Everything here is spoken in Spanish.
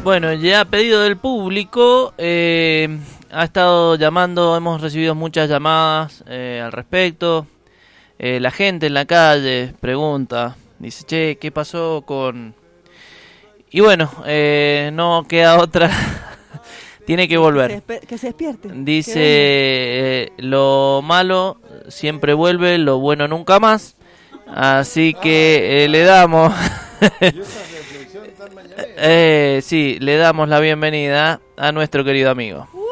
Bueno, ya a pedido del público, ha estado llamando, hemos recibido muchas llamadas al respecto. La gente en la calle pregunta, dice, che, ¿qué pasó con...? Y bueno, no queda otra, tiene que volver. Que se despierte. Dice, lo malo siempre vuelve, lo bueno nunca más. Así que le damos... Sí, le damos la bienvenida a nuestro querido amigo.